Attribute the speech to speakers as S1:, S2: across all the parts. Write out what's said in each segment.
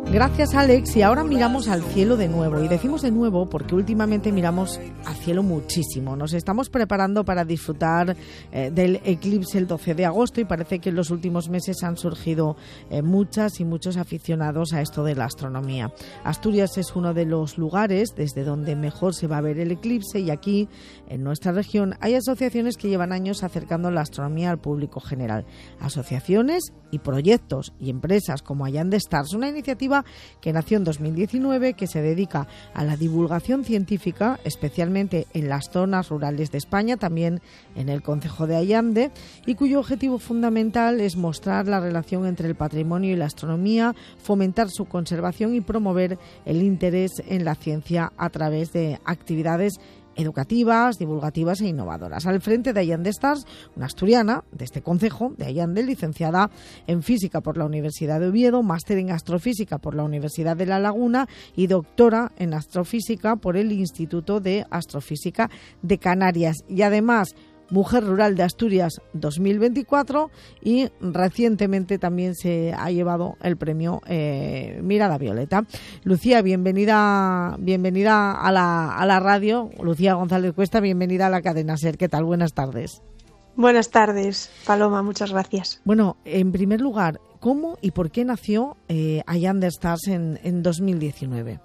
S1: Gracias, Alex. Y ahora miramos al cielo de nuevo. Y decimos de nuevo porque últimamente miramos al cielo muchísimo. Nos estamos preparando para disfrutar del eclipse el 12 de agosto y parece que en los últimos meses han surgido muchas y muchos aficionados a esto de la astronomía. Asturias es uno de los lugares desde donde mejor se va a ver el eclipse y aquí, en nuestra región, hay asociaciones que llevan años acercando la astronomía al público general. Asociaciones y proyectos y empresas como Allande Stars, una iniciativa que nació en 2019, que se dedica a la divulgación científica, especialmente en las zonas rurales de España, también en el concejo de Allande, y cuyo objetivo fundamental es mostrar la relación entre el patrimonio y la astronomía, fomentar su conservación y promover el interés en la ciencia a través de actividades educativas, divulgativas e innovadoras. Al frente de Allande Stars, una asturiana de este concejo de Allande, licenciada en Física por la Universidad de Oviedo, máster en Astrofísica por la Universidad de La Laguna y doctora en Astrofísica por el Instituto de Astrofísica de Canarias. Y además, Mujer Rural de Asturias 2024 y recientemente también se ha llevado el premio Mirada Violeta. Lucía, bienvenida a la radio. Lucía González Cuesta, bienvenida a la cadena SER. ¿Qué tal? Buenas tardes.
S2: Buenas tardes, Paloma, muchas gracias.
S1: Bueno, en primer lugar, ¿cómo y por qué nació Allande Stars en 2019?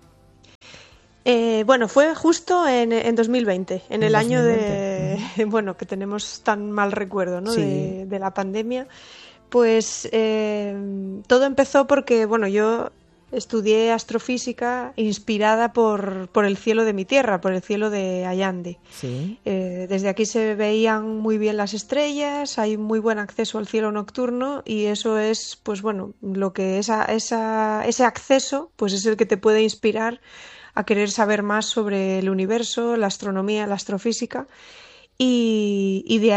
S2: Bueno, fue justo en 2020, en el 2020. Año de, bueno, que tenemos tan mal recuerdo, ¿no? Sí. De la pandemia. Pues todo empezó porque, bueno, yo estudié astrofísica inspirada por el cielo de mi tierra, por el cielo de Allande. Sí. Desde aquí se veían muy bien las estrellas, hay muy buen acceso al cielo nocturno y eso es, pues bueno, lo que ese acceso, pues es el que te puede inspirar a querer saber más sobre el universo, la astronomía, la astrofísica y de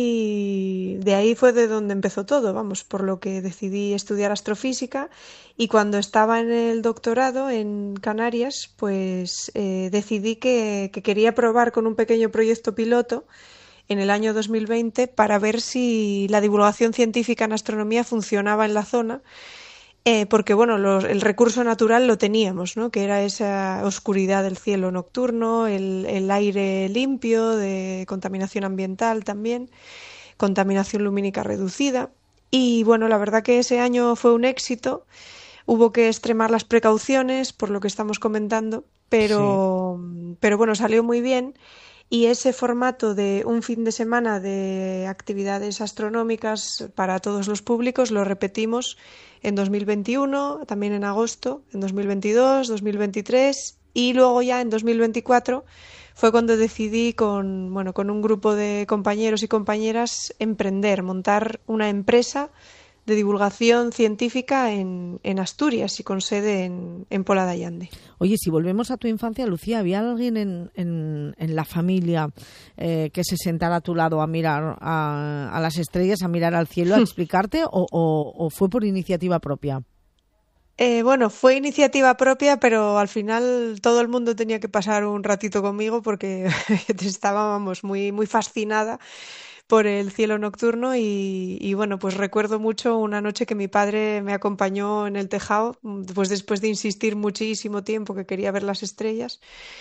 S2: ahí fue de donde empezó todo, vamos, por lo que decidí estudiar astrofísica y cuando estaba en el doctorado en Canarias, pues decidí que quería probar con un pequeño proyecto piloto en el año 2020 para ver si la divulgación científica en astronomía funcionaba en la zona. Porque bueno, el recurso natural lo teníamos, ¿no? Que era esa oscuridad del cielo nocturno, el aire limpio, de contaminación ambiental también, contaminación lumínica reducida. Y bueno, la verdad que ese año fue un éxito. Hubo que extremar las precauciones por lo que estamos comentando, pero bueno, salió muy bien. Y ese formato de un fin de semana de actividades astronómicas para todos los públicos lo repetimos en 2021, también en agosto, en 2022, 2023 y luego ya en 2024 fue cuando decidí con un grupo de compañeros y compañeras montar una empresa de divulgación científica en Asturias y con sede en Pola de Allande.
S1: Oye, si volvemos a tu infancia, Lucía, ¿había alguien en la familia que se sentara a tu lado a mirar a las estrellas, a mirar al cielo, a explicarte o fue por iniciativa propia?
S2: Bueno, fue iniciativa propia, pero al final todo el mundo tenía que pasar un ratito conmigo porque estábamos muy, muy fascinada por el cielo nocturno y bueno, pues recuerdo mucho una noche que mi padre me acompañó en el tejado, pues después de insistir muchísimo tiempo que quería ver las estrellas.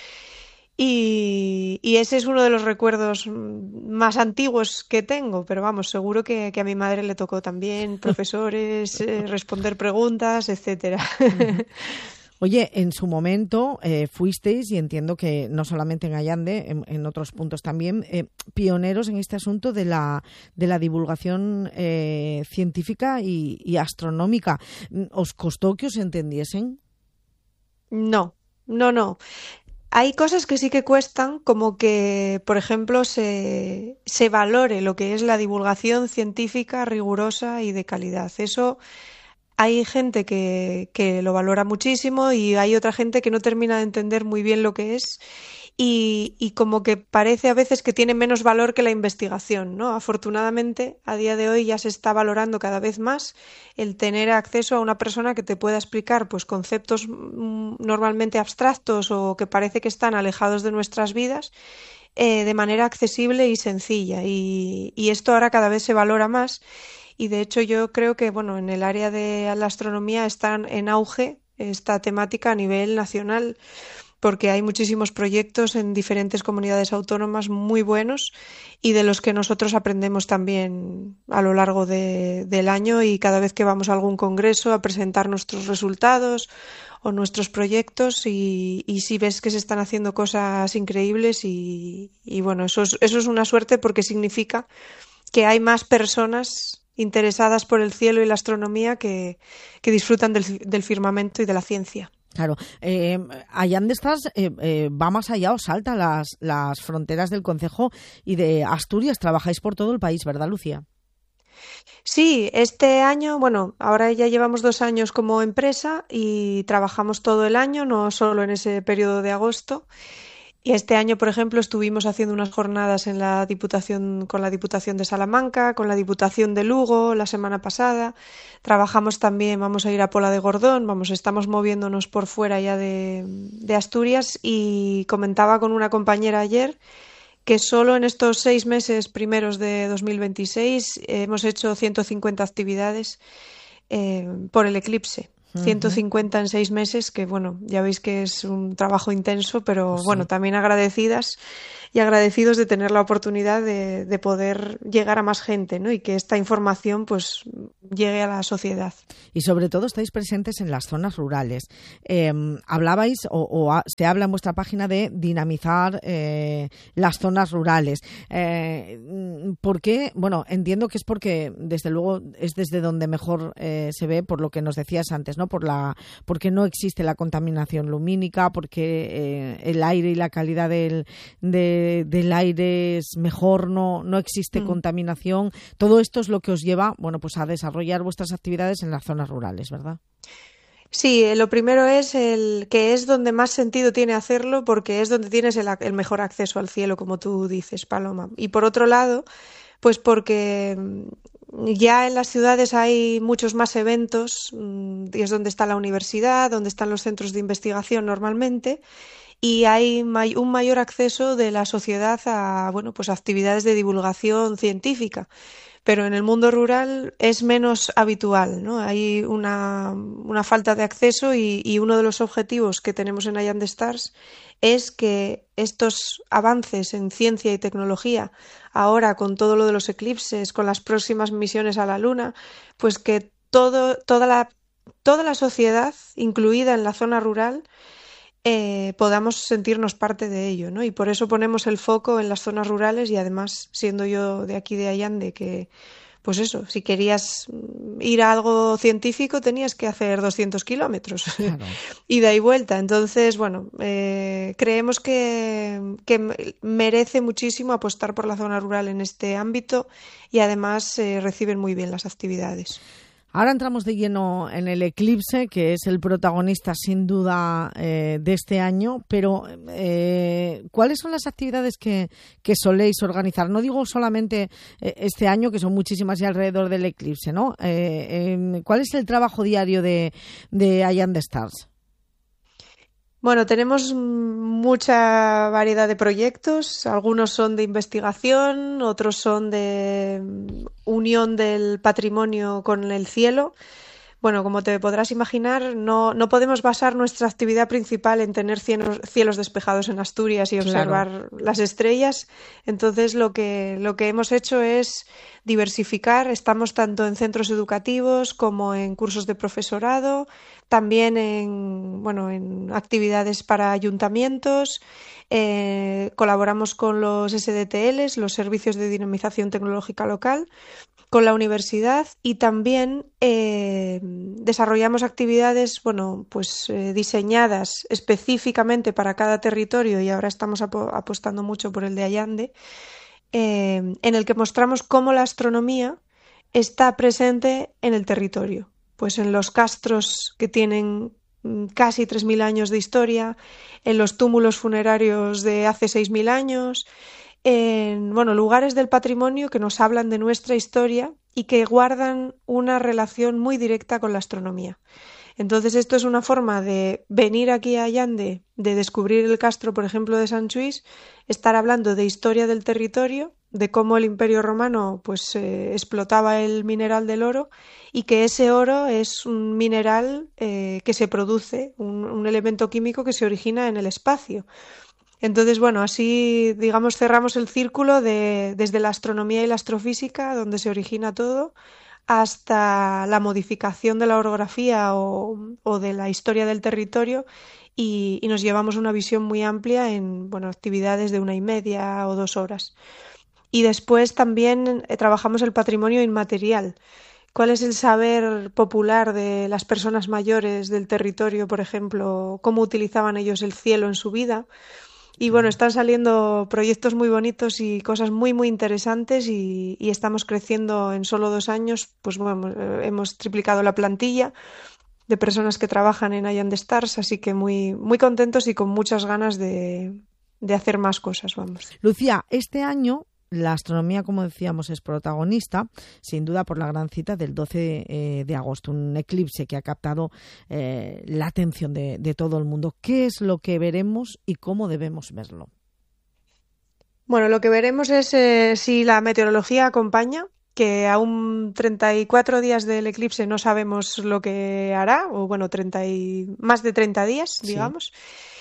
S2: Y ese es uno de los recuerdos más antiguos que tengo, pero vamos, seguro que a mi madre le tocó también profesores, responder preguntas, etcétera.
S1: Uh-huh. Oye, en su momento fuisteis, y entiendo que no solamente en Allande, en otros puntos también, pioneros en este asunto de la divulgación científica y astronómica. ¿Os costó que os entendiesen?
S2: No. Hay cosas que sí que cuestan, como que, por ejemplo, se valore lo que es la divulgación científica rigurosa y de calidad. Eso hay gente que lo valora muchísimo y hay otra gente que no termina de entender muy bien lo que es y como que parece a veces que tiene menos valor que la investigación, ¿no? Afortunadamente, a día de hoy ya se está valorando cada vez más el tener acceso a una persona que te pueda explicar pues conceptos normalmente abstractos o que parece que están alejados de nuestras vidas de manera accesible y sencilla y esto ahora cada vez se valora más. y de hecho yo creo que bueno, en el área de la astronomía están en auge esta temática a nivel nacional, porque hay muchísimos proyectos en diferentes comunidades autónomas muy buenos y de los que nosotros aprendemos también a lo largo del año, y cada vez que vamos a algún congreso a presentar nuestros resultados o nuestros proyectos, y sí ves que se están haciendo cosas increíbles y bueno, eso es una suerte, porque significa que hay más personas interesadas por el cielo y la astronomía que disfrutan del firmamento y de la ciencia.
S1: Claro, Allande Stars va más allá, os salta las fronteras del concejo y de Asturias. Trabajáis por todo el país, ¿verdad, Lucía?
S2: Sí, este año, bueno, ahora ya llevamos 2 años como empresa y trabajamos todo el año, no solo en ese periodo de agosto. Y este año, por ejemplo, estuvimos haciendo unas jornadas en la Diputación, con la Diputación de Salamanca, con la Diputación de Lugo la semana pasada. Trabajamos también, vamos a ir a Pola de Gordón, estamos moviéndonos por fuera ya de Asturias, y comentaba con una compañera ayer que solo en estos 6 meses primeros de 2026 hemos hecho 150 actividades por el eclipse. 150 en 6 meses, que bueno, ya veis que es un trabajo intenso, pero
S1: Pues
S2: bueno,
S1: sí.
S2: también agradecidas y agradecidos de tener la oportunidad de poder llegar a más gente, ¿no? Y que esta información pues llegue a la sociedad.
S1: Y sobre todo estáis presentes en las zonas rurales. Hablabais se habla en vuestra página de dinamizar las zonas rurales. ¿Por qué? Bueno, entiendo que es porque desde luego es desde donde mejor se ve, por lo que nos decías antes, ¿no? Porque no existe la contaminación lumínica, porque el aire y la calidad del aire es mejor, no existe contaminación. Todo esto es lo que os lleva, bueno, pues a desarrollar vuestras actividades en las zonas rurales, ¿verdad?
S2: Sí, lo primero es el que es donde más sentido tiene hacerlo, porque es donde tienes el mejor acceso al cielo, como tú dices, Paloma. Y por otro lado, pues porque ya en las ciudades hay muchos más eventos, y es donde está la universidad, donde están los centros de investigación normalmente, y hay un mayor acceso de la sociedad a, bueno, pues a actividades de divulgación científica. Pero en el mundo rural es menos habitual, ¿no? Hay una falta de acceso, y uno de los objetivos que tenemos en Allande Stars es que estos avances en ciencia y tecnología, ahora con todo lo de los eclipses, con las próximas misiones a la Luna, pues que toda la sociedad, incluida en la zona rural, podamos sentirnos parte de ello, ¿no? Y por eso ponemos el foco en las zonas rurales, y además, siendo yo de aquí de Allande, que pues eso, si querías ir a algo científico tenías que hacer 200 kilómetros
S1: Claro.
S2: ida y vuelta. Entonces, bueno, creemos que merece muchísimo apostar por la zona rural en este ámbito, y además reciben muy bien las actividades.
S1: Ahora entramos de lleno en el eclipse, que es el protagonista sin duda de este año, pero ¿cuáles son las actividades que soléis organizar? No digo solamente este año, que son muchísimas y alrededor del eclipse, ¿no? ¿Cuál es el trabajo diario de Allande Stars?
S2: Bueno, tenemos mucha variedad de proyectos. Algunos son de investigación, otros son de unión del patrimonio con el cielo. Bueno, como te podrás imaginar, no podemos basar nuestra actividad principal en tener cielos despejados en Asturias y
S1: Claro.
S2: observar las estrellas. Entonces, lo que hemos hecho es diversificar. Estamos tanto en centros educativos como en cursos de profesorado, también en actividades para ayuntamientos. Colaboramos con los SDTLs, los Servicios de Dinamización Tecnológica Local, con la universidad, y también desarrollamos actividades, bueno, pues diseñadas específicamente para cada territorio, y ahora estamos apostando mucho por el de Allande, en el que mostramos cómo la astronomía está presente en el territorio, pues en los castros que tienen casi 3.000 años de historia, en los túmulos funerarios de hace 6.000 años, en lugares del patrimonio que nos hablan de nuestra historia y que guardan una relación muy directa con la astronomía. Entonces, esto es una forma de venir aquí a Allande, de descubrir el castro, por ejemplo, de Sant Lluís, estar hablando de historia del territorio de cómo el Imperio Romano pues explotaba el mineral del oro y que ese oro es un mineral que se produce, un elemento químico que se origina en el espacio. Entonces, bueno, así, digamos, cerramos el círculo desde la astronomía y la astrofísica, donde se origina todo, hasta la modificación de la orografía o de la historia del territorio y nos llevamos una visión muy amplia en, bueno, actividades de 1 y media o 2 horas. Y después también trabajamos el patrimonio inmaterial. ¿Cuál es el saber popular de las personas mayores del territorio, por ejemplo? ¿Cómo utilizaban ellos el cielo en su vida? Y bueno, están saliendo proyectos muy bonitos y cosas muy, muy interesantes y estamos creciendo en solo 2 años. Pues bueno, hemos triplicado la plantilla de personas que trabajan en I Am the Stars, así que muy, muy contentos y con muchas ganas de hacer más cosas, vamos.
S1: Lucía, este año la astronomía, como decíamos, es protagonista, sin duda por la gran cita del 12 de agosto, un eclipse que ha captado la atención de todo el mundo. ¿Qué es lo que veremos y cómo debemos verlo?
S2: Bueno, lo que veremos es si la meteorología acompaña, que aún 34 días del eclipse no sabemos lo que hará, o bueno, más de 30 días, digamos.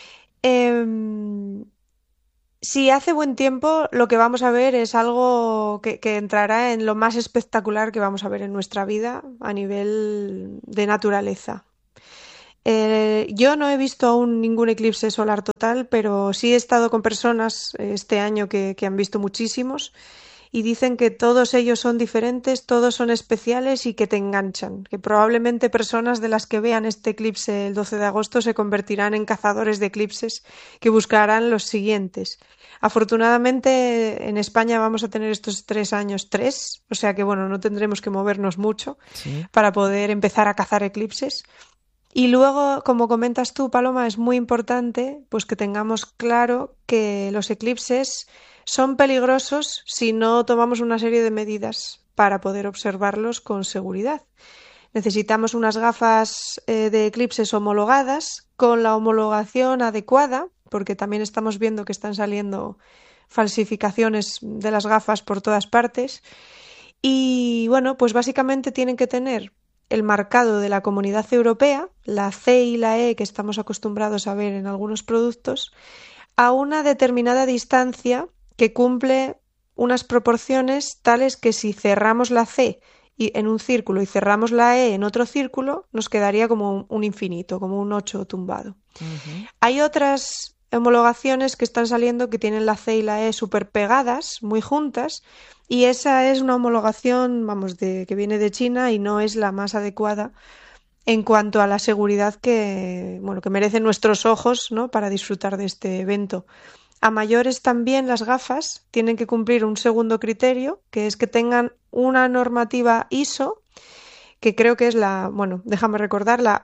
S2: Sí. Si hace buen tiempo, lo que vamos a ver es algo que entrará en lo más espectacular que vamos a ver en nuestra vida a nivel de naturaleza. Yo no he visto aún ningún eclipse solar total, pero sí he estado con personas este año que han visto muchísimos y dicen que todos ellos son diferentes, todos son especiales y que te enganchan, que probablemente personas de las que vean este eclipse el 12 de agosto se convertirán en cazadores de eclipses que buscarán los siguientes. Afortunadamente en España vamos a tener estos 3 años, o sea que bueno, no tendremos que movernos mucho para poder empezar a cazar eclipses. Y luego, como comentas tú, Paloma, es muy importante pues que tengamos claro que los eclipses son peligrosos si no tomamos una serie de medidas para poder observarlos con seguridad. Necesitamos unas gafas de eclipses homologadas con la homologación adecuada, porque también estamos viendo que están saliendo falsificaciones de las gafas por todas partes. Y bueno, pues básicamente tienen que tener el marcado de la Comunidad Europea, la C y la E que estamos acostumbrados a ver en algunos productos, a una determinada distancia que cumple unas proporciones tales que si cerramos la C en un círculo y cerramos la E en otro círculo, nos quedaría como un infinito, como un 8 tumbado. Uh-huh. Hay otras homologaciones que están saliendo que tienen la C y la E súper pegadas, muy juntas, y esa es una homologación, vamos, que viene de China y no es la más adecuada en cuanto a la seguridad que merecen nuestros ojos, ¿no?, para disfrutar de este evento. A mayores también las gafas tienen que cumplir un segundo criterio, que es que tengan una normativa ISO, que creo que es déjame recordar, la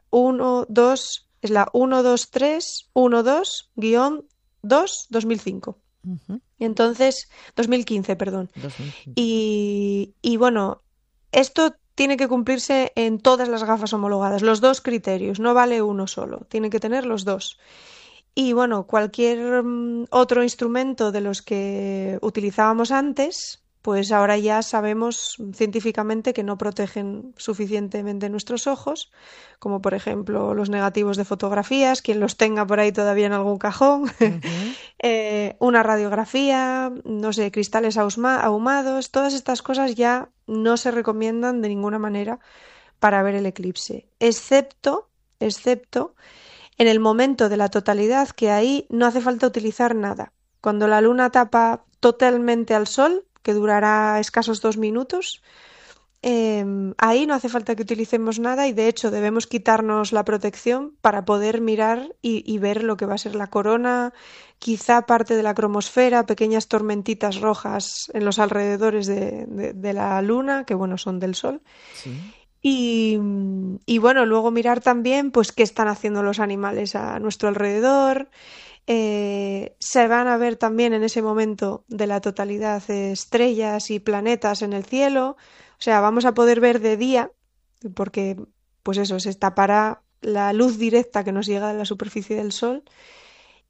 S2: 12312-2005. Uh-huh. Entonces, 2015, perdón. 2015. Y bueno, esto tiene que cumplirse en todas las gafas homologadas, los dos criterios, no vale uno solo, tiene que tener los dos. Y bueno, cualquier otro instrumento de los que utilizábamos antes, pues ahora ya sabemos científicamente que no protegen suficientemente nuestros ojos, como por ejemplo los negativos de fotografías, quien los tenga por ahí todavía en algún cajón, uh-huh. Una radiografía, no sé, cristales ahumados, todas estas cosas ya no se recomiendan de ninguna manera para ver el eclipse, excepto en el momento de la totalidad, que ahí no hace falta utilizar nada. Cuando la luna tapa totalmente al sol, que durará escasos 2 minutos, ahí no hace falta que utilicemos nada y de hecho debemos quitarnos la protección para poder mirar y ver lo que va a ser la corona, quizá parte de la cromosfera, pequeñas tormentitas rojas en los alrededores de la luna, que bueno, son del sol. Sí. Y bueno, luego mirar también pues qué están haciendo los animales a nuestro alrededor. Se van a ver también en ese momento de la totalidad estrellas y planetas en el cielo. O sea, vamos a poder ver de día, porque pues eso, se tapará la luz directa que nos llega de la superficie del Sol.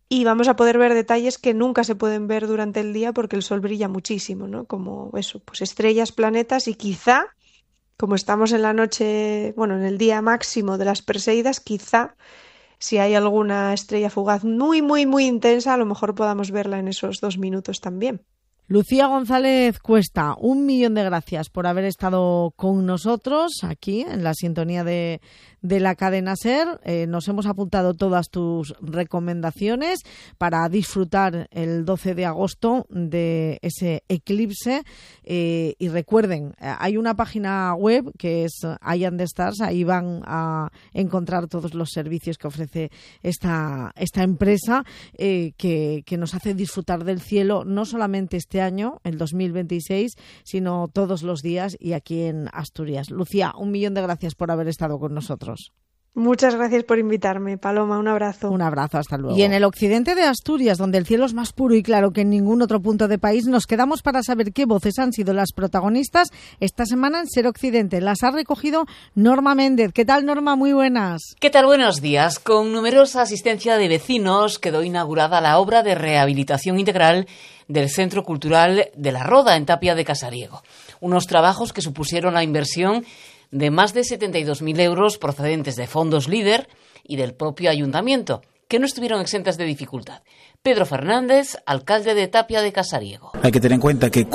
S2: y vamos a poder ver detalles que nunca se pueden ver durante el día porque el sol brilla muchísimo, ¿no? Como eso, pues estrellas, planetas y quizá, como estamos en la noche, bueno, en el día máximo de las Perseidas, quizá si hay alguna estrella fugaz muy, muy, muy intensa, a lo mejor podamos verla en esos 2 minutos también.
S1: Lucía González Cuesta, 1.000.000 de gracias por haber estado con nosotros aquí en la sintonía de la cadena SER. Nos hemos apuntado todas tus recomendaciones para disfrutar el 12 de agosto de ese eclipse. Y recuerden, hay una página web que es Eye and the Stars, ahí van a encontrar todos los servicios que ofrece esta empresa que nos hace disfrutar del cielo, no solamente este año, el 2026, sino todos los días y aquí en Asturias. Lucía, 1.000.000 de gracias por haber estado con nosotros.
S2: Muchas gracias por invitarme, Paloma. Un abrazo.
S1: Un abrazo, hasta luego. Y en el occidente de Asturias, donde el cielo es más puro y claro que en ningún otro punto del país, nos quedamos para saber qué voces han sido las protagonistas esta semana en Ser Occidente. Las ha recogido Norma Méndez. ¿Qué tal, Norma? Muy buenas.
S3: ¿Qué tal? Buenos días. Con numerosa asistencia de vecinos quedó inaugurada la obra de rehabilitación integral del Centro Cultural de la Roda, en Tapia de Casariego. Unos trabajos que supusieron la inversión de más de 72.000 euros procedentes de fondos LEADER y del propio ayuntamiento, que no estuvieron exentas de dificultad. Pedro Fernández, alcalde de Tapia de Casariego.
S4: Hay que tener en cuenta que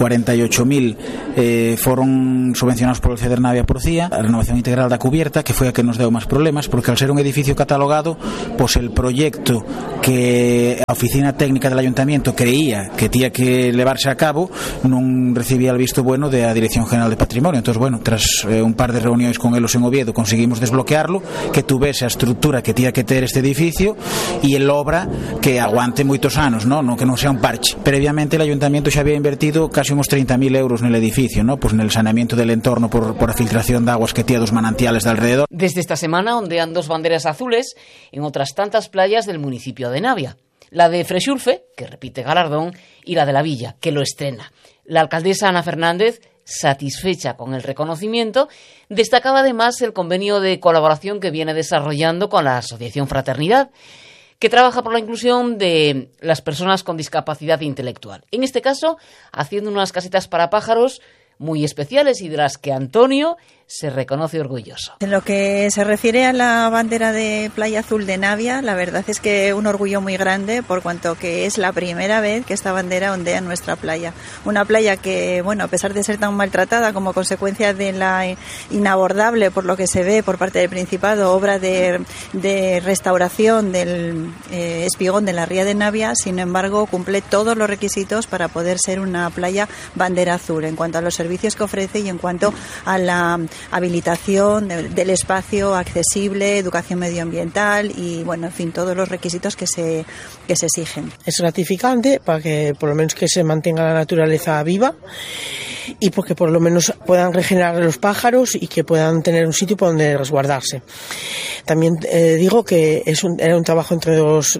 S4: 48.000 fueron subvencionados por el FEDER Navia Porcía, a renovación integral da cubierta, que foi a que nos deu máis problemas, porque al ser un edificio catalogado, pues el proyecto que a oficina técnica del ayuntamiento creía que tía que levarse a cabo non recibía el visto bueno de a Dirección General de Patrimonio. Entonces, bueno, tras un par de reuniones con elos en Oviedo, conseguimos desbloquearlo, que tuvese a estructura que tía que ter este edificio e el obra que aguante moitos anos, no que non sea un parche. Previamente el ayuntamiento xa había invertido casi unos 30.000 euros en el edificio, ¿no? Pues en el saneamiento del entorno por a filtración de aguas que tía dos manantiales de alrededor.
S3: Desde esta semana ondean 2 banderas azules en otras tantas playas del municipio de Navia. La de Freixulfe, que repite galardón, y la de La Villa, que lo estrena. La alcaldesa Ana Fernández, satisfecha con el reconocimiento, destacaba además el convenio de colaboración que viene desarrollando con la Asociación Fraternidad, que trabaja por la inclusión de las personas con discapacidad intelectual. En este caso, haciendo unas casetas para pájaros muy especiales y de las que Antonio se reconoce orgulloso.
S5: En lo que se refiere a la bandera de Playa Azul de Navia, la verdad es que un orgullo muy grande por cuanto que es la primera vez que esta bandera ondea en nuestra playa. Una playa que, bueno, a pesar de ser tan maltratada como consecuencia de la inabordable, por lo que se ve por parte del Principado, obra de restauración del espigón de la ría de Navia, sin embargo, cumple todos los requisitos para poder ser una playa bandera azul en cuanto a los servicios que ofrece y en cuanto a la habilitación del espacio accesible, educación medioambiental y, bueno, en fin, todos los requisitos que se exigen.
S6: Es gratificante para que por lo menos que se mantenga la naturaleza viva y porque por lo menos puedan regenerar los pájaros y que puedan tener un sitio por donde resguardarse. También digo que era un trabajo entre dos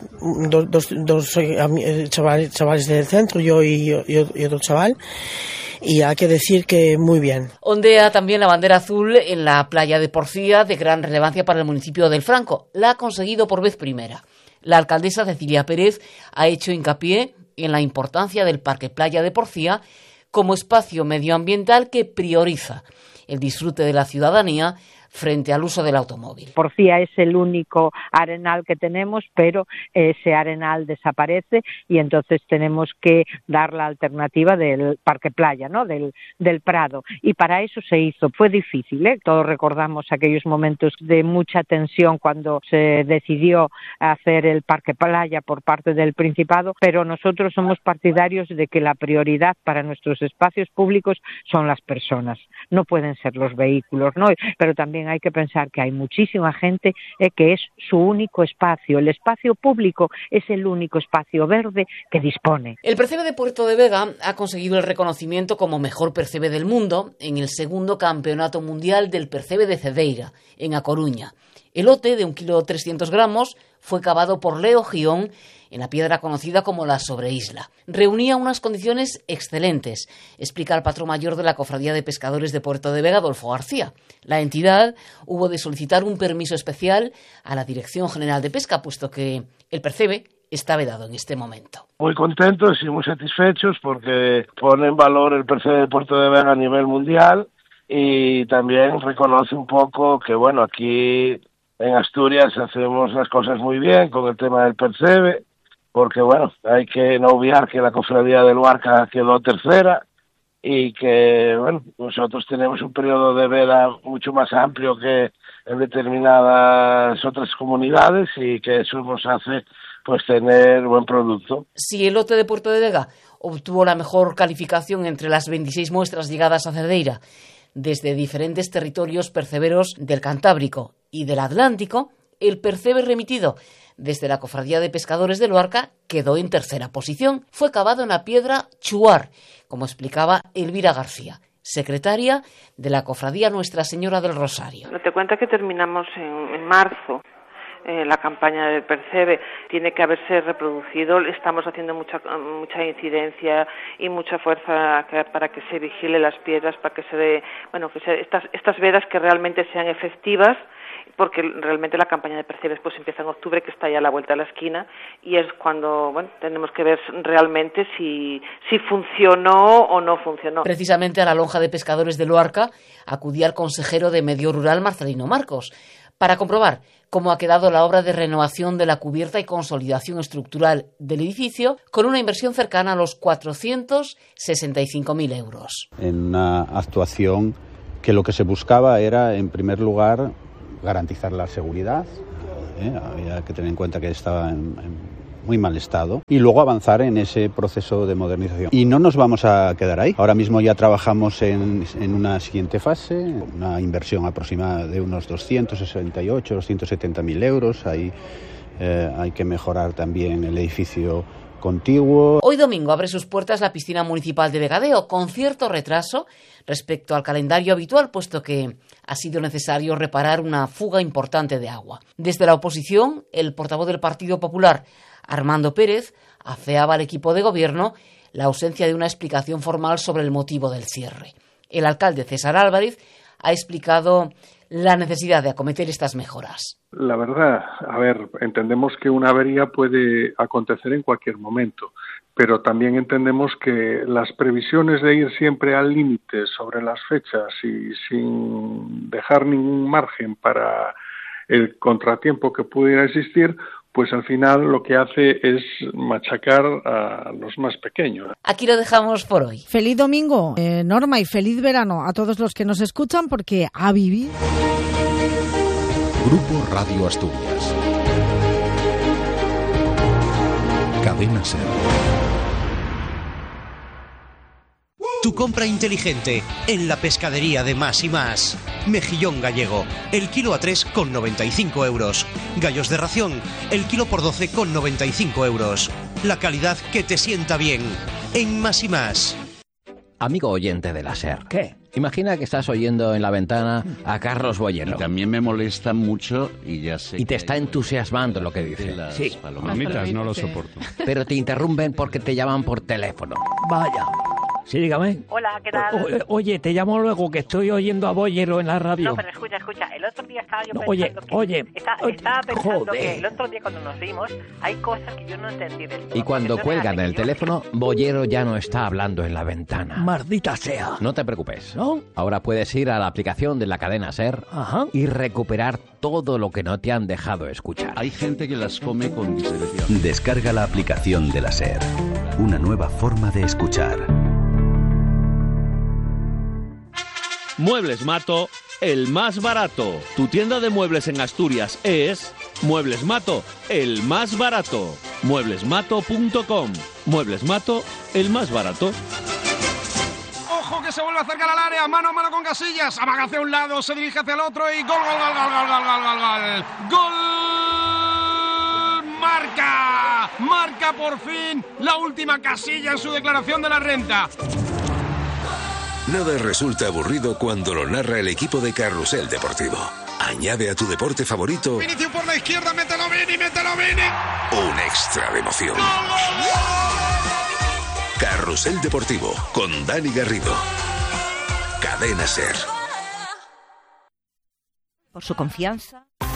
S6: chavales del centro, yo y otro chaval. Y hay que decir que muy bien.
S3: Ondea también la bandera azul en la playa de Porcía, de gran relevancia para el municipio del Franco. La ha conseguido por vez primera. La alcaldesa Cecilia Pérez ha hecho hincapié en la importancia del Parque Playa de Porcía como espacio medioambiental que prioriza el disfrute de la ciudadanía frente al uso del automóvil.
S7: Porcía es el único arenal que tenemos, pero ese arenal desaparece y entonces tenemos que dar la alternativa del Parque Playa, ¿no? del Prado. Y para eso se hizo. Fue difícil, ¿eh? Todos recordamos aquellos momentos de mucha tensión cuando se decidió hacer el Parque Playa por parte del Principado, pero nosotros somos partidarios de que la prioridad para nuestros espacios públicos son las personas. No pueden ser los vehículos, ¿no? Pero también hay que pensar que hay muchísima gente que es su único espacio. El espacio público es el único espacio verde que dispone.
S3: El percebe de Puerto de Vega ha conseguido el reconocimiento como mejor percebe del mundo en el segundo Campeonato Mundial del Percebe de Cedeira, en A Coruña. El lote de 1,3 kg fue cavado por Leo Gión en la piedra conocida como la Sobreisla. Reunía unas condiciones excelentes, explica el patrón mayor de la Cofradía de Pescadores de Puerto de Vega, Adolfo García. La entidad hubo de solicitar un permiso especial a la Dirección General de Pesca, puesto que el percebe está vedado en este momento.
S8: Muy contentos y muy satisfechos porque pone en valor el Percebe de Puerto de Vega a nivel mundial y también reconoce un poco que, bueno, aquí en Asturias hacemos las cosas muy bien con el tema del Percebe, porque, bueno, hay que no obviar que la cofradía del Luarca quedó tercera y que, bueno, nosotros tenemos un periodo de veda mucho más amplio que en determinadas otras comunidades y que eso nos hace pues tener buen producto.
S3: Si el lote de Puerto de Vega obtuvo la mejor calificación entre las 26 muestras llegadas a Cerdeira desde diferentes territorios perceberos del Cantábrico y del Atlántico, el percebe remitido desde la Cofradía de Pescadores de Luarca quedó en tercera posición. Fue cavado en la piedra Chuar, como explicaba Elvira García, secretaria de la Cofradía Nuestra Señora del Rosario.
S9: Te cuenta que terminamos en marzo. La campaña del Percebe tiene que haberse reproducido. Estamos haciendo mucha incidencia y mucha fuerza para que se vigile las piedras, para que estas vedas que realmente sean efectivas, porque realmente la campaña de Percebes pues empieza en octubre, que está ya a la vuelta de la esquina, y es cuando tenemos que ver realmente si funcionó o no funcionó.
S3: Precisamente a la lonja de Pescadores de Luarca acudía el consejero de Medio Rural, Marcelino Marcos, para comprobar cómo ha quedado la obra de renovación de la cubierta y consolidación estructural del edificio, con una inversión cercana a los 465.000 euros.
S10: En una actuación que lo que se buscaba era, en primer lugar, garantizar la seguridad, había que tener en cuenta que estaba en muy mal estado, y luego avanzar en ese proceso de modernización. Y no nos vamos a quedar ahí. Ahora mismo ya trabajamos en una siguiente fase, una inversión aproximada de unos 270.000 euros. Ahí hay que mejorar también el edificio contiguo.
S3: Hoy domingo abre sus puertas la piscina municipal de Vegadeo, con cierto retraso respecto al calendario habitual, puesto que ha sido necesario reparar una fuga importante de agua. Desde la oposición, el portavoz del Partido Popular, Armando Pérez, afeaba al equipo de gobierno la ausencia de una explicación formal sobre el motivo del cierre. El alcalde César Álvarez ha explicado la necesidad de acometer estas mejoras.
S11: La verdad, entendemos que una avería puede acontecer en cualquier momento, pero también entendemos que las previsiones de ir siempre al límite sobre las fechas y sin dejar ningún margen para el contratiempo que pudiera existir, pues al final lo que hace es machacar a los más pequeños.
S3: Aquí lo dejamos por hoy.
S1: Feliz domingo, Norma, y feliz verano a todos los que nos escuchan, porque a vivir.
S12: Grupo Radio Asturias. Cadena SER.
S13: Tu compra inteligente en la pescadería de Más y Más. Mejillón gallego, el kilo a 3,95 euros. Gallos de ración, el kilo por 12,95 euros. La calidad que te sienta bien. En Más y Más.
S14: Amigo oyente de la SER. ¿Qué? Imagina que estás oyendo en la ventana a Carlos Boyero.
S15: Y también me molesta mucho y ya sé.
S14: Y te está entusiasmando lo que dice.
S15: Sí. Palomitas no lo soporto.
S14: Pero te interrumpen porque te llaman por teléfono.
S16: Vaya. Sí, dígame.
S17: Hola, ¿qué tal?
S16: Oye, te llamo luego, que estoy oyendo a Boyero en la radio.
S17: No, pero escucha. El otro día estaba yo pensando
S16: estaba
S17: pensando que el otro día cuando nos vimos hay cosas que yo no entendí del todo.
S14: Y cuando cuelgan el teléfono, Boyero ya no está hablando en la ventana.
S16: Maldita sea.
S14: No te preocupes.
S16: ¿No?
S14: Ahora puedes ir a la aplicación de la cadena SER y recuperar todo lo que no te han dejado escuchar.
S15: Hay gente que las come con discreción.
S12: Descarga la aplicación de la SER. Una nueva forma de escuchar.
S18: Muebles Mato, el más barato. Tu tienda de muebles en Asturias es Muebles Mato, el más barato. Mueblesmato.com. Muebles Mato, el más barato.
S19: ¡Ojo que se vuelve a acercar al área! Mano a mano con Casillas. Amaga hacia un lado, se dirige hacia el otro y ¡gol! ¡Gol! ¡Marca! ¡Marca por fin la última Casilla en su declaración de la renta!
S20: Nada resulta aburrido cuando lo narra el equipo de Carrusel Deportivo. Añade a tu deporte favorito
S19: Vinicius por la izquierda, mételo Vini.
S20: un extra de emoción. Carrusel Deportivo con Dani Garrido. Cadena SER.
S21: Por su confianza.